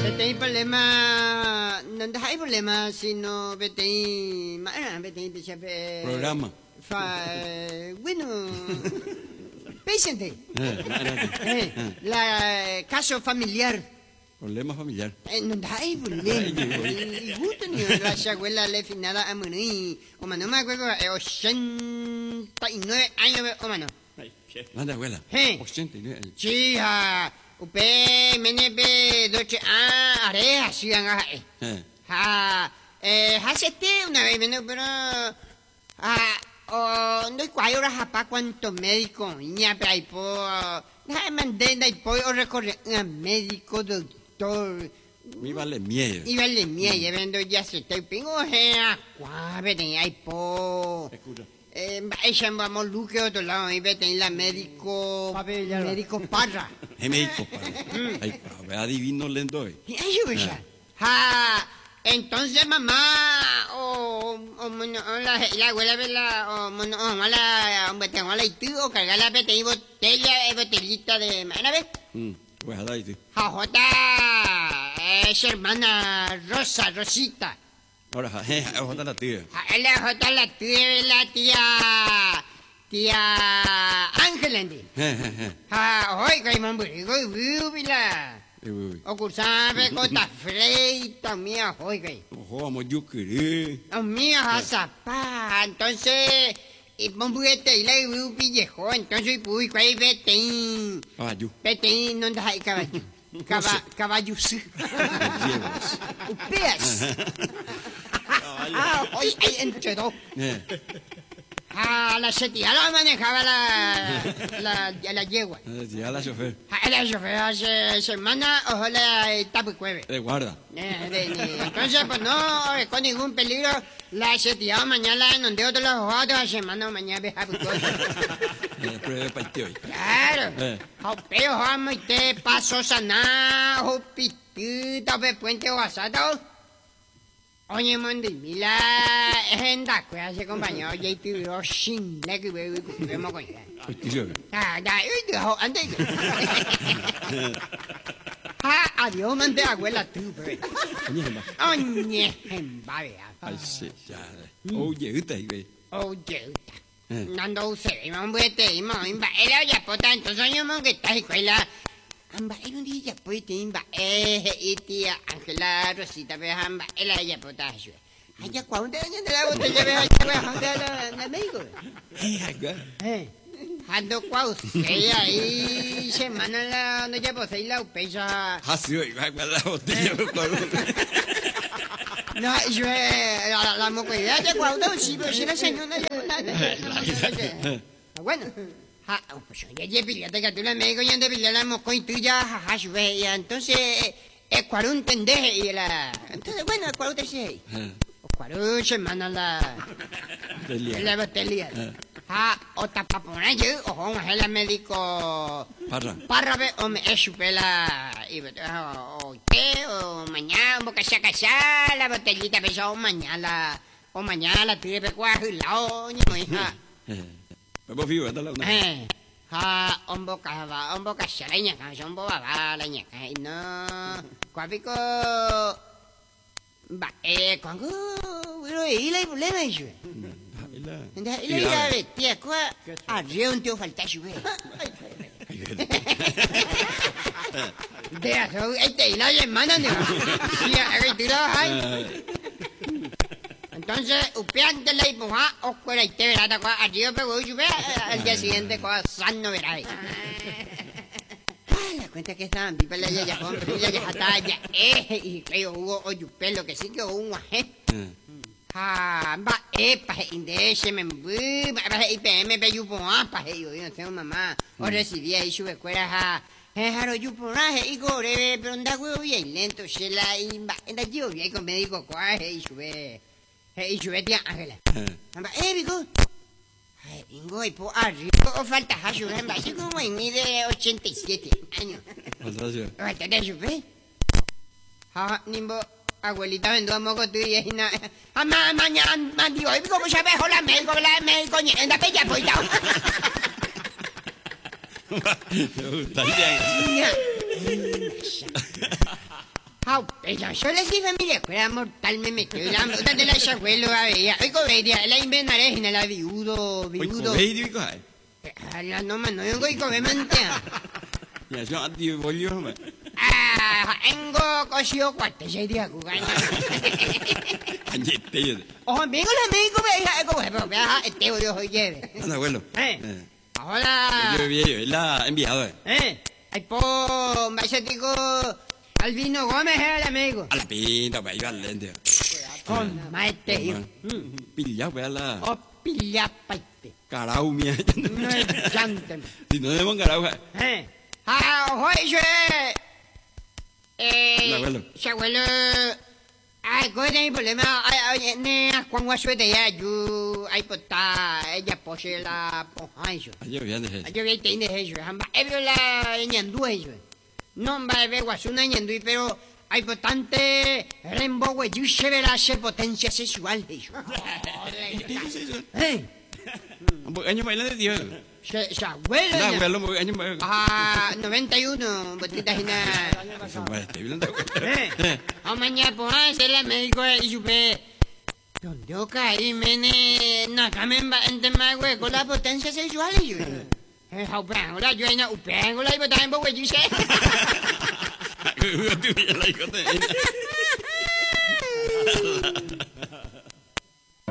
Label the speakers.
Speaker 1: Hay problema, no hay problema, sino
Speaker 2: Programa.
Speaker 1: Bueno, presente. La caso familiar.
Speaker 2: Problema familiar.
Speaker 1: No hay problema. Y justo ni la abuela le finada a Muni. O no me acuerdo, 89 años, o mano.
Speaker 2: Manda abuela. 89 años.
Speaker 1: Sí, upe, menepe, doche, areja, sí, hasete una vez, pero, no hay cuál hapa cuánto médico, niña, pero hay mandé, hay o recorrer a médico, doctor.
Speaker 2: Mi vale miedo.
Speaker 1: Y vale miedo, vendo ya se te pingo, cuave, hay
Speaker 2: Escucha.
Speaker 1: Ella vamos Luque otro lado y vete en la médico Parra.
Speaker 2: Es médico. Adivino lento.
Speaker 1: Y ahí yo entonces mamá la abuela tengo la y o cargar la vete y botellita de mana vez.
Speaker 2: Pues a dar.
Speaker 1: Jota es hermana Rosita.
Speaker 2: Ahora, jota la tía.
Speaker 1: La tía Ángela. Oiga, o cursabe cota freita mía, oiga.
Speaker 2: Ojo, vamos yo querer.
Speaker 1: Mía, zapa. Entonces, y bombuete y la viejo, entonces, pues, ahí vete.
Speaker 2: Caballo.
Speaker 1: Vete, no hay caballo. Caballos. Upeas. Hoy entre dos. La setía la manejaba la yegua.
Speaker 2: Ya la chofer.
Speaker 1: La chofer hace semana, ojalá tapucueve.
Speaker 2: De guarda.
Speaker 1: Entonces, pues no, con ningún peligro, la setía mañana en donde otros los otros semana mañana deja
Speaker 2: Pruebe para ti hoy.
Speaker 1: Claro. Pero vamos te paso saná, pitita de puente o asado. Oye, Mondimila, es da cuya se compañero, ya te sin la que vemos con ella. Antes. Adiós, mande abuela tú, bebé. Oye,
Speaker 2: Ay, sí, ya. Oye, usted, güey.
Speaker 1: Oye, Nando se ve, man, vete, man, era ya pota, entonces yo man que está escuela. Amba, era un día pues timba, y tía Ángela Rosita, ve amba, era ya pota, yo. Allá cuando años de la botella ve la médico. Ando cuau, ahí semana la no ya posee la upesa.
Speaker 2: Así hoy va la botella
Speaker 1: No, yo la mocoidad de cuando sí, pero si la señora bueno. Pues ya pillate que tú la médico ya te pillé la moco y tú ya entonces es 40 y la entonces bueno 46 o 40 semana la botella otra papona yo o la médico parra o me chupela y o mañana boca saca la botellita pesó mañana tiene cuajo y la oña hija.
Speaker 2: Vamos vivo, esta la una.
Speaker 1: Ông bố cả sợ nhạc ông bố bà là nhạc hay nó qua biết có bà còn có rồi ý lấy một lên này rồi ý lấy ra về tiệc quá riêng tiêu phải tay rồi để thôi ấy tỷ nó vậy mà nó nữa cái từ đó hay. Entonces, upean de ley, pues, o cuál te verá, ta cual, allí yo pego y al día siguiente, cual, sano verá. La cuenta que estaban, pipa la ya compra, ya está, ya, y que yo hubo, oye, pelo, que sí que hubo un guaje. Va, pa, inde, se me va, IPM, pe, yo, pues, pa, yo no tengo mamá, o recibí ahí su escuela, Jaro yo por ahí, y gore, pero anda, güey, y lento, se la, y va, anda, yo, y con médico, cuaje, y sube. Y yo tía Ángela. Vico. Ingo y po arriba o falta hashu, así como en mide 87 años. ¿Te supe? Nimbo, abuelita vendó a moco tú y es nada. Mañana, digo, ¿cómo se ve? Hola, médico, coño, anda pella, pues ya. Pero yo le dije familia, fuera mortal, me metió la muda de la abuelo, a ver, oigo, veía, la invenaré en la viudo.
Speaker 2: Oigo, veía, oigo,
Speaker 1: La no, no, yo oigo, ve, mantea.
Speaker 2: Ya, yo, tío, volvió,
Speaker 1: engo, cosio, cuate, ya iría jugando.
Speaker 2: Añete,
Speaker 1: Ojo, vengo la médico, vea, este odio, oye.
Speaker 2: anda, abuelo.
Speaker 1: Ahora.
Speaker 2: Yo vi, él la ha enviado,
Speaker 1: Ay, po, me digo, Albino Gómez era el amigo.
Speaker 2: A la pinta, pues, iba al lente.
Speaker 1: Con maete, hijo.
Speaker 2: Pilla, pues, a la.
Speaker 1: O pilla, paite.
Speaker 2: Carau, mía.
Speaker 1: No es chante.
Speaker 2: Si no debemos carau,
Speaker 1: Ojo, eso
Speaker 2: el abuelo.
Speaker 1: Ese abuelo. Ay, ¿cómo tiene problema? Ay, nena, cuando suete ya, yo. Ay, pues está, ella posee la poja, eso.
Speaker 2: Ayo, bien, de
Speaker 1: Yo vi que eso, ebro la ñandú, eso. No va a ver guasuna ñandú, pero hay potente rembo, güey, yo se verá esa potencia sexual, eso.
Speaker 2: Un año bailando de Dios.
Speaker 1: Su abuelo.
Speaker 2: No, abuelo, un año bailando.
Speaker 1: 91, botitas y nada.
Speaker 2: Este,
Speaker 1: Mañana por hacer la médico y supe. Donde caí, mene, nakamemba, entema, güey, con la potencia sexual, yo. Ahora yo no, upengo la iba también, güey, yo sé.
Speaker 2: Tú ya la